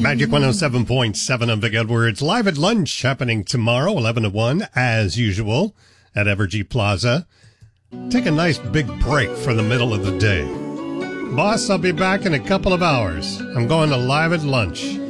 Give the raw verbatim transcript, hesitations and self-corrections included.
Magic one oh seven point seven. I'm Vic Edwards. Live at lunch happening tomorrow, eleven to one, as usual, at Evergy Plaza. Take a nice big break for the middle of the day. Boss, I'll be back in a couple of hours. I'm going to Live at Lunch.